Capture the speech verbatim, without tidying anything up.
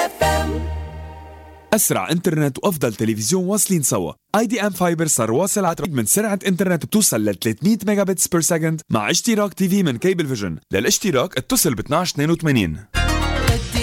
أسرع إنترنت وأفضل تلفزيون واصلين سوا. آي دي إم فايبر صار واصل على من سرعة إنترنت بتوصل ل ثلاثمية ميجا بتس بير سكند مع اشتراك تي في من كيبل فيجن. للاشتراك اتصل ب اثنعش اثنين وثمانين.